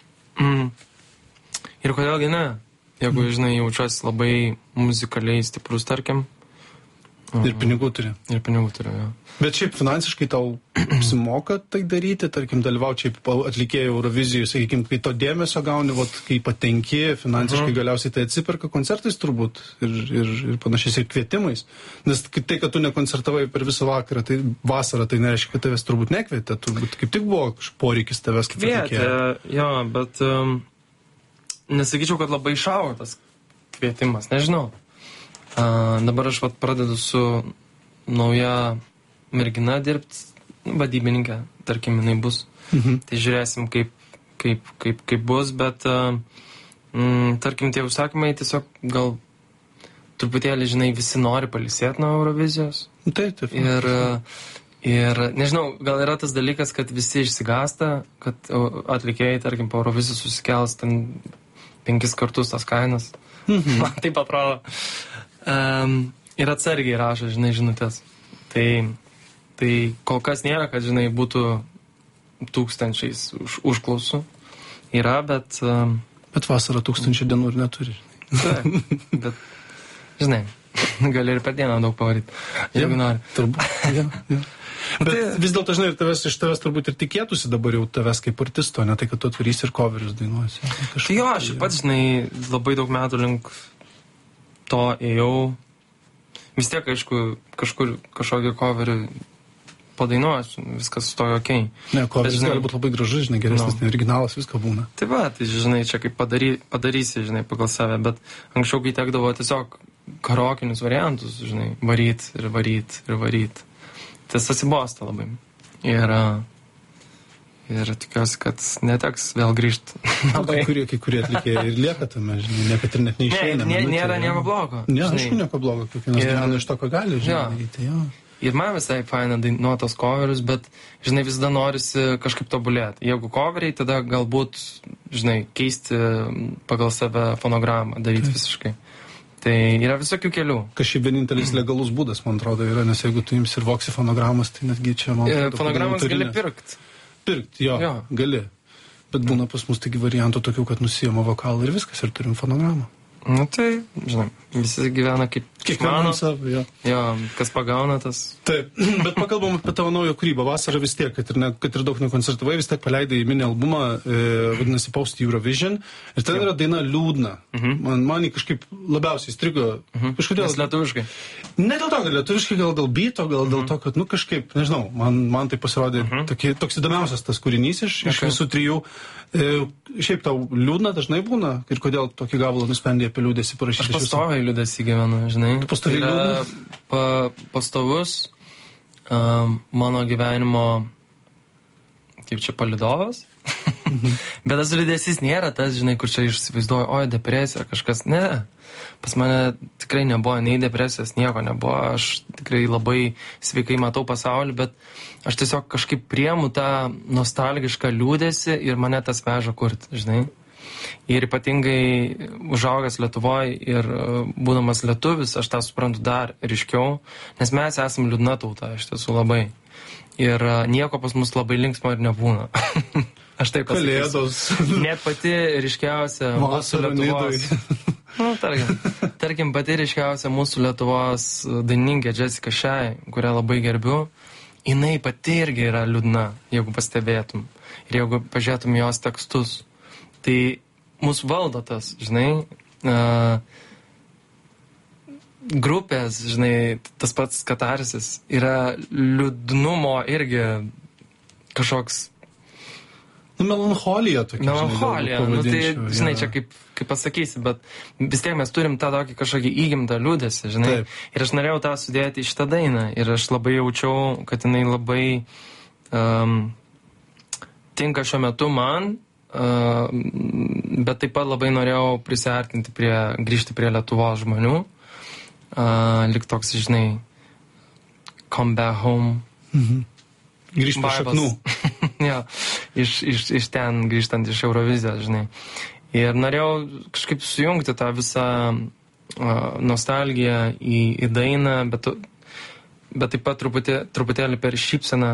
Ir kodėlgi ne? Jeigu, žinai, jaučiuosi labai muzikaliai stiprus, tarkim. Ir pinigų turi. Ir pinigų turi, jo. Bet šiaip finansiškai tau apsimoka tai daryti, tarkim, dalyvauti šiaip atlikėjų Eurovizijų, sakykim, kai to dėmesio gauni, kai patenki, finansiškai galiausiai tai atsiperka koncertais turbūt ir panašiais ir kvietimais. Nes tai, kad tu nekoncertavai per visą vakarą, tai vasarą, tai nereiškia, kad tavęs turbūt nekvietė, turbūt kaip tik buvo poreikis tavęs kaip atlikėjo. Jo, bet... Nesakyčiau, kad labai išaugo tas kvietimas, nežinau. Dabar aš pradedu su nauja mergina dirbti, vadybininkė, tarkim, jinai bus. Tai žiūrėsim, kaip bus, bet tarkim, tie užsakymai tiesiog gal truputėlį, žinai, visi nori pailsėti nuo Eurovizijos. Taip. Ir nežinau, gal yra tas dalykas, kad visi išsigąsta, kad atlikėjai, tarkim, po Eurovizijos susikels ten 5 kartus tas kainas. Man taip atrodo. Ir atsargiai rašo, žinai, žinutės. Tai kol kas nėra, kad, žinai, būtų tūkstančiais užklausų. Yra, bet... Bet vasarą 1000 dienų ir neturi. Bet, žinai, gali ir per dieną daug pavaryti, jeigu nori. Turbūt, Bet vis dėlto, žinai, iš tavęs turbūt ir tikėtųsi dabar jau tavęs kaip artisto, ne tai, kad tu atvarysi ir coverius dainuosi. Tai jo, aš pats, žinai, labai daug metų link to ėjau. Vis tiek, aišku, kažkokį coverį padainuosiu, viskas su to okei. Ne, coveris gali būti labai gražus, žinai, geresnis, ne originalas, viską būna. Tai va, tai žinai, čia kaip padarysi, žinai, pagal save, bet anksčiau, kai tekdavo tiesiog karaokinius variantus, žinai, varyt. Tas atsibosta labai. Ir tikiuosi, kad neteks vėl grįžti. Kai kurie atlikėjai ir lieka tame, žinai, niekad ir net neišeina. Nėra nieko blogo. Ne, aišku, nieko blogo, kiekvienas gyvena iš to, ko gali, žinai. Ir man visai faina dainuot tos coverius, bet, žinai, visada norisi kažkaip tobulėti. Jeigu coveriai, tada galbūt, žinai, keisti pagal save fonogramą, daryti visiškai. Tai yra visokių kelių. Kažkaip vienintelis legalus būdas, man atrodo, yra, nes jeigu tu imsi ir voksi fonogramas, tai netgi čia, man atrodo, fonogramas gali pirkti. Pirkti, jo, gali. Bet būna pas mus taigi variantų tokių, kad nusijama vokalą ir viskas, ir turim fonogramą. Nu tai, žinai, visi gyvena kaip kiekvienam savo, jo. Jo, kas pagauna tas. Taip, bet pakalbam apie tavo naują kūrybą. Vasarą vis tiek, kad ir daug nekoncertavai, vis tiek paleidai mini albumą, vadinasi Post Eurovision, ir ten yra daina Liūdna. Man kažkaip labiausiai strigo. Nes lietuviškai. Ne dėl to, kad lietuviškai, gal dėl beato, gal dėl to, kad, kažkaip, nežinau, man tai pasirodė toks įdomiausias tas kūrinys iš visų trijų. Šiaip tau liūdna dažnai būna ir kodėl tokį gabalą nusprendė apie liūdėsi parašyti? Aš pastoviai liūdėsi gyvenu, žinai. Pastoviai liūdna? Pastovus mano gyvenimo, kaip čia, palydovas. Bet tas liūdėsis nėra tas, žinai, kur čia išsivaizduoju, oi, depresija, kažkas, ne. Pas mane tikrai nebuvo nei depresijos, nieko nebuvo. Aš tikrai labai sveikai matau pasaulį, bet aš tiesiog kažkaip priemu tą nostalgišką liūdėsi ir mane tas veža kurti, žinai. Ir ypatingai užaugęs Lietuvoje ir būdamas lietuvis, aš tą suprantu dar ryškiau, nes mes esam liūdna tauta, iš tiesų labai. Ir nieko pas mus labai linksmo ir nebūna. Aš taip pasakysiu. Kalėdos. Net pati ryškiausia mūsų Lietuvos. Tarkim, pati ryškiausia mūsų Lietuvos dainininkė Jessica Shai, kurią labai gerbiu, jinai pati irgi yra liūdna, jeigu pastebėtum. Ir jeigu pažiūrėtum jos tekstus. Tai mūsų valdo tas, žinai, grupės, žinai, tas pats katarsis yra liūdnumo irgi kažkoks. Melancholija tokia. Melancholija, tai, žinai, čia kaip pasakysi, bet vis tiek mes turim tą tokį kažkokį įgimtą liūdėsi, žinai. Taip. Ir aš norėjau tą sudėti į šitą dainą ir aš labai jaučiau, kad jinai labai tinka šiuo metu man, bet taip pat labai norėjau prisiartinti grįžti prie Lietuvos žmonių, lik toks, žinai, come back home. Grįžti prie šaknų. Jo, iš ten grįžtant iš Eurovizijos, žinai. Ir norėjau kažkaip sujungti tą visą nostalgiją į dainą, bet taip pat truputėlį per šypseną,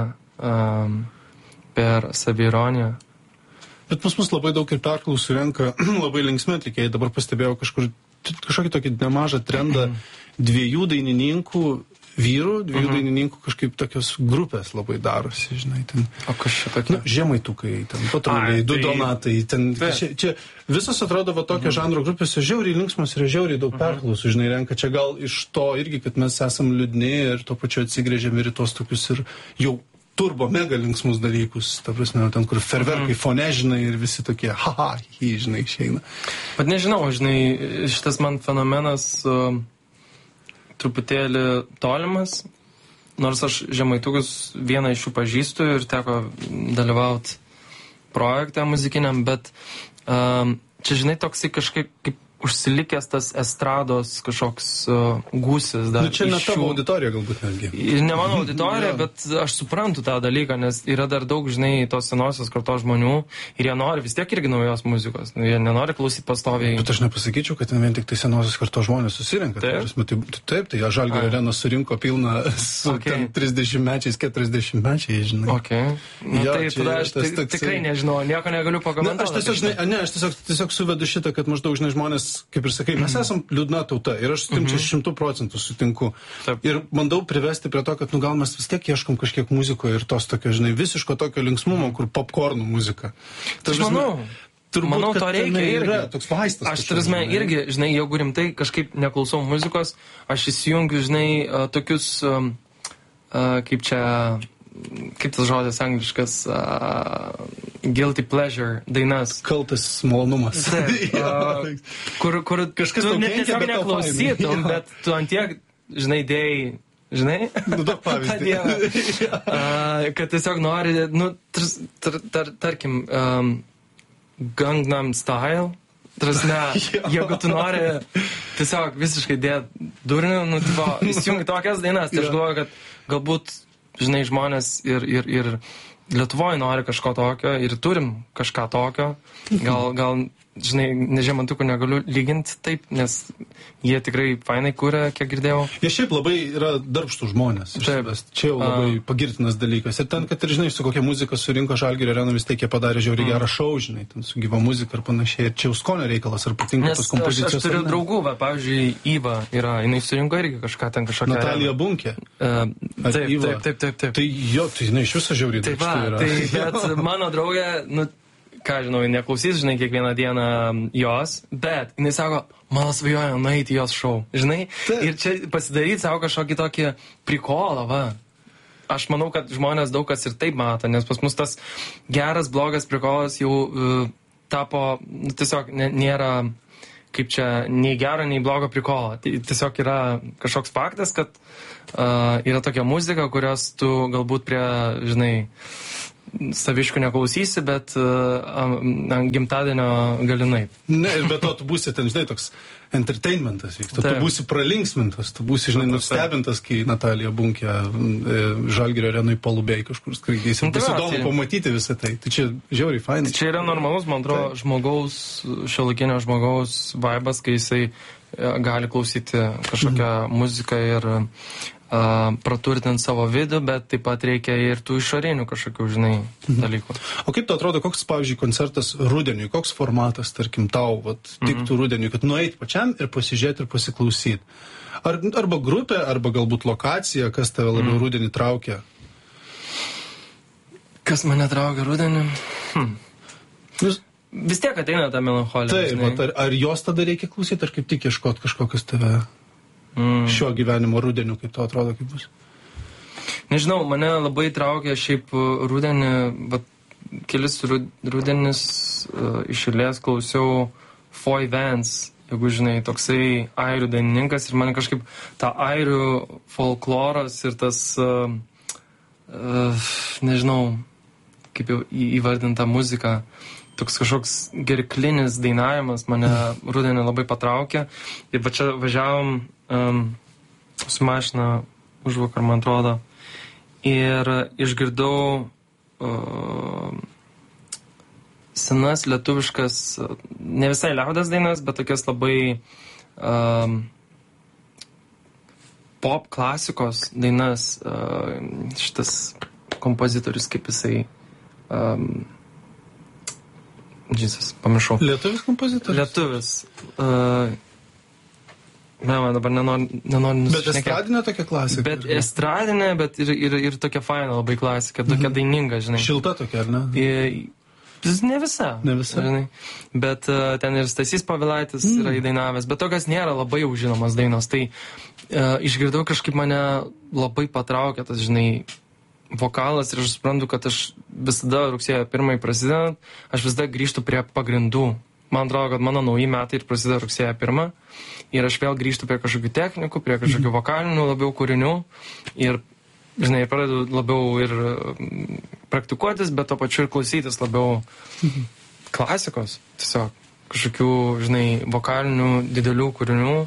per saviironiją. Bet pas mus labai daug ir perklausų renka labai linksmi atlikėjai. Dabar pastebėjau kažkokį tokį nemažą trendą dviejų dainininkų vyrų, dainininkų kažkaip tokios grupės labai darosi, žinai, ten. O kas čia tokia? Žemaitukai, ten patruliai, du donatai, ten. Čia visos atrodo va tokio žanro grupės, žiauriai linksmos ir žiauriai daug perklausų, žinai, renka. Čia gal iš to irgi, kad mes esam liūdni ir tuo pačiu atsigrėžėm ir į tos tokius ir jau turbo mega linksmus dalykus, ta prasme, ten, kur ferverkai fone, žinai, ir visi tokie, žinai, išeina. Bet nežinau, žinai, šitas man fenomenas truputėlį tolimas, nors aš žemaitukus vieną iš jų pažįstu ir teko dalyvauti projekte muzikiniam, bet čia, žinai, toksai kažkaip kaip užsilikęs tas estrados kažkoks gūsis dar. Nu, čia ne tavo auditorija galbūt netgi. Ir ne mano auditorija, bet aš suprantu tą dalyką, nes yra dar daug, žinai, tos senosios kartos žmonių ir jie nori vis tiek irgi naujos muzikos. Jie nenori klausyti pastoviai. Bet aš nepasakyčiau, kad vien tik tai senosios kartos žmonės susirenka. Taip, tai Žalgirio arena surinko pilną su 30-mečiais, 40-mečiais, žinai. Okay. Nu, jo, tai tada aš tikrai nežinau, nieko negaliu pakomentuoti. Aš tiesiog suvedu šitą, kad maždaug, žinai, žmonės, kaip ir sakai, mes esam liūdna tauta ir aš su tim čia 100% sutinku. Taip. Ir bandau privesti prie to, kad gal mes vis tiek ieškom kažkiek muzikoje ir tos tokio, žinai, visiško tokio linksmumo, kur popkornų muzika. Aš manau, to reikia irgi. Toks vaistas. Aš tarsi irgi, žinai, jeigu rimtai kažkaip neklausau muzikos, aš įsijungiu, žinai, tokius, kaip tas žodis angliškas, guilty pleasure dainas. Kaltas malonumas. Kur kažkas tu net tiesiog neklausytum, bet tu ant tiek, žinai, dėjai, žinai? Nu, daug pavyzdį. Kad tiesiog nori, nu, tarkim, Gangnam Style. Jeigu tu nori tiesiog visiškai dėti durnių, nu, įsijungi tokias dainas, tai aš galvoju, kad galbūt, žinai, žmonės ir Lietuvoje nori kažko tokio ir turim kažką tokio. Gal žinai, nežemantukų negaliu lyginti taip, nes jie tikrai fainai kūrė, kiek girdėjau. Jie šiaip labai yra darbštų žmonės. Čia jau labai pagirtinas dalykas. Ir ten, kad ir, žinai, su kokia muzika surinko Žalgirio areną, vis tiek jie padarė žiauriai gerą šou, žinai, ten su gyva muzika ir panašiai. Ir čia jau skonio reikalas, ar patinka tos kompozicijos. Aš turiu draugų, pavyzdžiui, Iva yra, jinai surinko irgi kažką ten kažkokią. Natalija Bunkė. Taip. Tai jo, tai jinai iš viso žiauriai darbštų yra. Bet mano draugė, nu, ką žinau, neklausys, žinai, kiekvieną dieną jos, bet jinai sako, mano svajoja nueiti jos šou, žinai, ir čia pasidaryti savo kažkokį tokį prikolą, va. Aš manau, kad žmonės daug kas ir taip mato, nes pas mus tas geras, blogas prikolas jau tapo, nu, tiesiog nėra, kaip čia, nei gero, nei blogo prikolo. Tiesiog yra kažkoks faktas, kad yra tokia muzika, kurios tu galbūt prie, žinai, saviškų neklausysi, bet gimtadienio galinai. Ne, ir be to tu būsi ten, žinai, toks entertainmentas vyksta. Tu būsi pralinksmintas, tu būsi, žinai, nustebintas, kai Natalija Bunkė Žalgirio arenui palubėj kažkur skraidys. Ir bus įdomu pamatyti visą tai. Tai čia žiauriai fainai. Čia yra normalus, man atrodo, žmogaus, šiuolaikinio žmogaus vaibas, kai jisai gali klausyti kažkokią muziką ir praturtinti savo vidų, bet taip pat reikia ir tų išorinių kažkokių, žinai, dalykų. O kaip tu atrodo, koks, pavyzdžiui, koncertas rudeniui, koks formatas, tarkim, tau tiktų rudeniui, kad nueit pačiam ir pasižiūrėti ir pasiklausyti? Arba grupė, arba galbūt lokacija, kas tave labiau rudenį traukia? Kas mane traukia rudenį? Vis tiek ateina ta melancholija. Taip, ar jos tada reikia klausyti, ar kaip tik ieškoti kažkokius tave šio gyvenimo rudeniu, kaip to atrodo, kaip bus? Nežinau, mane labai traukia šiaip rudenį, bet kelis rudenis iš eilės klausiau Foy Vance, jeigu žinai, toksai airių dainininkas ir man kažkaip ta airių folkloras ir tas, nežinau, kaip jau įvardinta muzika, toks kažkoks gerklinis dainavimas mane rudenį labai patraukė. Ir va čia važiavom su mašina užvakar, man atrodo, ir išgirdau senas lietuviškas, ne visai liaudies dainas, bet tokias labai pop klasikos dainas. Šitas kompozitorius, kaip jisai Jesus, pamiršau. Lietuvis kompozitorius? Lietuvis. Man dabar nenori nusišnekėti. Bet estradinė tokia klasika? Bet estradinė, bet ir tokia faina labai klasika, tokia daininga, žinai. Šilta tokia, ar ne? Ne visa. Ne visa. Žinai. Bet ten ir Stasys Povilaitis yra įdainavęs, bet tokios nėra labai jau žinomas dainos. Tai išgirdau, kažkaip mane labai patraukė tas, žinai, vokalas ir aš suprantu, kad aš visada rugsėjo 1 prasidedant, aš visada grįžtu prie pagrindų. Man atrodo, kad mano nauji metai ir prasideda rugsėjo 1 ir aš vėl grįžtu prie kažkokių technikų, prie kažkokių vokalinių labiau kūrinių ir, žinai, pradedu labiau ir praktikuotis, bet to pačiu ir klausytis labiau klasikos, tiesiog. kažkokių, žinai, vokalinių didelių kūrinių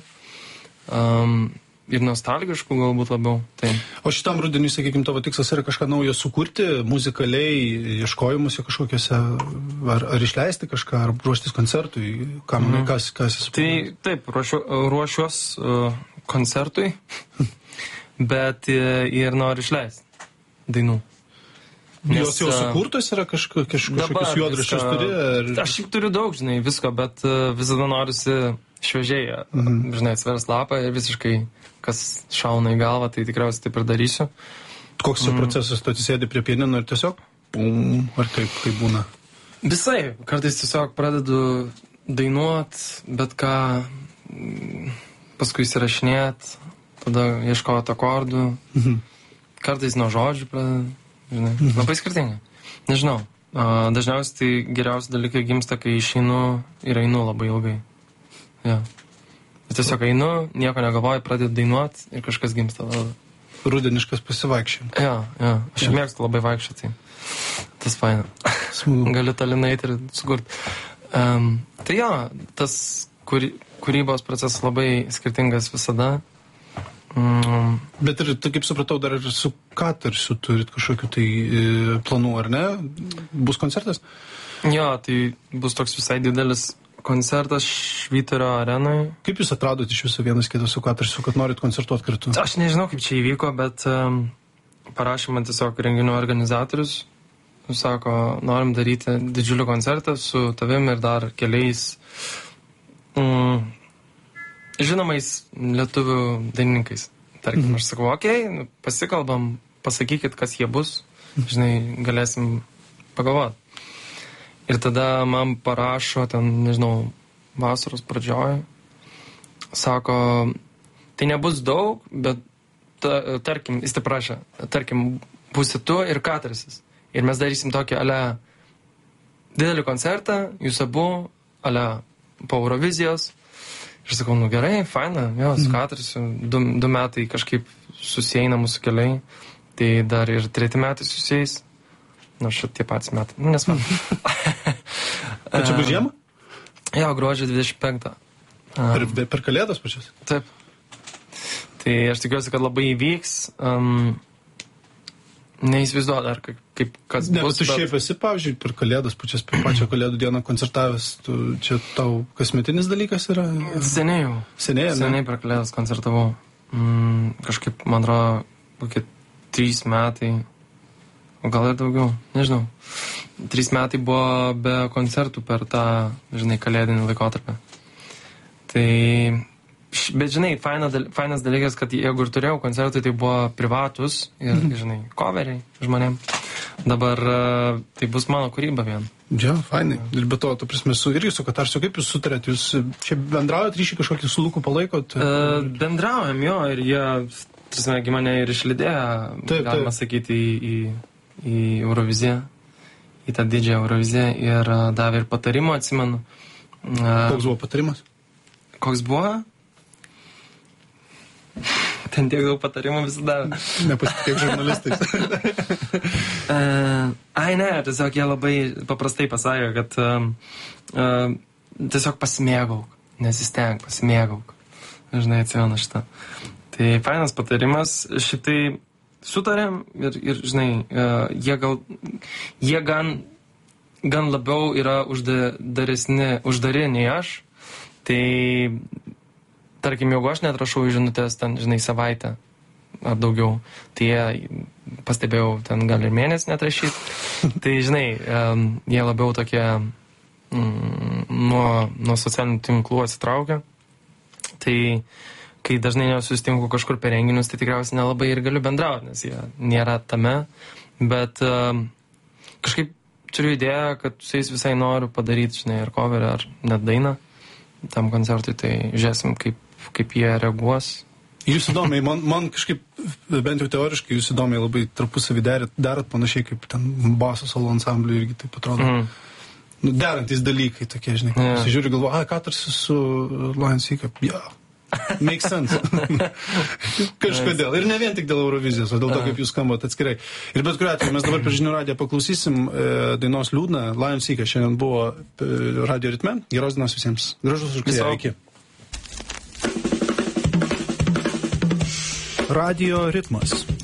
ir nostalgiškų galbūt labiau. Tai. O šitam rudeniui, sakykime, tavo tikslas yra kažką naujo sukurti, muzikaliai, ieškojimuose kažkokiuose, ar išleisti kažką, ar ruoštis koncertui, ką manai, kas esi? Tai taip, ruošiuos koncertui, bet ir noriu išleisti dainų. Jos jau sukurtos yra kažkokius juodraščius turi? Aš jau turiu daug, žinai, visko, bet visada norisi šviežiai, žinai, atsvers lapą ir visiškai kas šauna į galvą, tai tikriausiai taip ir darysiu. Koks čia procesas, tu atsisėdi prie pianino ir tiesiog, ar kaip būna? Visai, kartais tiesiog pradedu dainuot, bet ką, paskui įsirašinėt, tada ieškoti akordų, kartais nuo žodžių pradedu, žinai, labai skirtingai. Nežinau, dažniausiai tai geriausi dalykai gimsta, kai išeinu ir einu labai ilgai. Ja. Tiesiog einu, nieko negalvoju, pradedu dainuot ir kažkas gimsta. Rudeniškas pasivaikščiam. Ja. Aš mėgstu labai vaikščioti. Tas faina. Galiu talinait ir sukurt. Tai jo, tas kūrybos procesas labai skirtingas visada. Bet ir, tai kaip supratau, dar ir su Katarsiu turit kažkokiu tai planų, ar ne? Bus koncertas? Jo, tai bus toks visai didelis koncertas Švyturio arenai. Kaip jūs atradot iš viso vienas kitą su Katarsiu, kad norit koncertuoti kartu? Aš nežinau, kaip čia įvyko, bet parašė man tiesiog renginių organizatorius. Sako, norim daryti didžiulį koncertą su tavim ir dar keliais žinomais lietuvių dainininkais. Tarkim, aš sakau, okei, pasikalbam, pasakykit, kas jie bus. Žinai, galėsim pagalvoti. Ir tada man parašo, ten, nežinau, vasaros pradžioje, sako, tai nebus daug, bet, tarkim, jis tai prašė, tarkim, būsi tu ir Katarsis. Ir mes darysim tokį, didelį koncertą, jūs abu, po Eurovizijos. Ir sakau, gerai, faina, su Katarsiu, 2 metai kažkaip susieina mūsų keliai, tai dar ir 3 metai susieis. Šit tie patys metai. Nesvarbu. Tai čia bus žiema? Jo, gruodžio 25. Per Kalėdas pačias? Taip. Tai aš tikiuosi, kad labai įvyks. Neįsivaizduoju dar, kaip kas bus. Ne, bet tu šiaip esi, pavyzdžiui, per Kalėdas pačias, per pačią Kalėdų dieną koncertavęs. Čia tau kasmetinis dalykas yra? Seniai jau. Seniai per Kalėdas koncertavau. Kažkaip, man atrodo, kokie 3 metai. O gal ir daugiau, nežinau. 3 metai buvo be koncertų per tą, žinai, kalėdinį laikotarpį. Tai, bet žinai, fainas dalykas, kad jeigu ir turėjau koncertų, tai buvo privatus ir, žinai, coveriai žmonėm. Dabar tai bus mano kūryba vien. Ja, fainai. Ir be to, tu prasme, irgi su Katarsiu, kaip jūs sutarėt? Jūs čia bendraujat ryšį kažkokį su Luku palaikot? Bendraujam, jo, ir jie, prasme, mane ir išlydėjo, galima sakyti, į Euroviziją, į tą didžiąją Euroviziją ir davė ir patarimą, atsimenu. Koks buvo patarimas? Koks buvo? Ten tiek daug patarimų visada. Nepasitikėk žurnalistais. Ne, tiesiog jie labai paprastai pasakė, kad tiesiog pasimėgauk, nesistenk, pasimėgauk. Žinai, atsimenu šitą. Tai fainas patarimas, šitai sutarėm ir žinai, jie gan labiau yra uždari nei aš. Tai, tarkim, jeigu aš neatrašau žinutės ten, žinai, savaitę ar daugiau, tai jie, pastebėjau, ten gali ir mėnesį neatrašyti. Tai, žinai, jie labiau tokie nuo socialinių tinklų atsitraukia. Tai kai dažnai nesusitinku kažkur per renginius, tai tikriausiai nelabai ir galiu bendrauti, nes jie nėra tame, bet kažkaip turiu idėją, kad su jais visai noriu padaryti, žinai, ar coverį, ar net dainą tam koncertui, tai žiūrėsim, kaip jie reaguos. Jūs įdomiai, man kažkaip, bent jau teoriškai, jūs įdomiai labai tarpusavį derat panašiai, kaip ten baso solo ansamblių irgi taip atrodo. Derantis dalykai tokie, žinai, pasižiūri, galvoju, Katarsis su Lion Sea, Make sense. Kažkodėl. Ir ne vien tik dėl Eurovizijos, o dėl to, kaip jūs skambate atskirai. Ir bet kuriuo atveju mes dabar per Žinių radiją paklausysim dainos Liūdna. Lion Seeker šiandien buvo radio ritme. Geros dienos visiems. Gražus rugsėjo. Iki. Radio ritmas.